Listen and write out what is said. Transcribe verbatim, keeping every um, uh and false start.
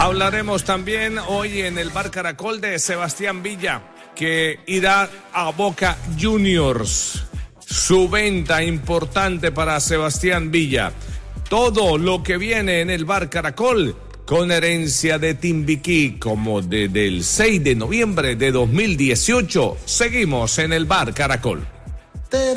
Hablaremos también hoy en el Bar Caracol de Sebastián Villa, que irá a Boca Juniors. Su venta importante para Sebastián Villa. Todo lo que viene en el Bar Caracol con herencia de Timbiquí, como desde el seis de noviembre de dos mil dieciocho. Seguimos en el Bar Caracol.